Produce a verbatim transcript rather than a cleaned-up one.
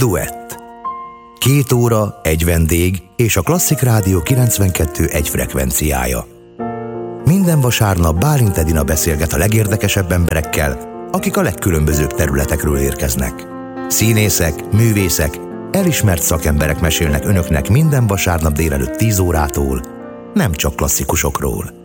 Duett. Két óra, egy vendég és a Klasszik Rádió kilencvenkettő egy frekvenciája. Minden vasárnap Bálint Edina beszélget a legérdekesebb emberekkel, akik a legkülönbözőbb területekről érkeznek. Színészek, művészek, elismert szakemberek mesélnek önöknek minden vasárnap délelőtt tíz órától, nem csak klasszikusokról.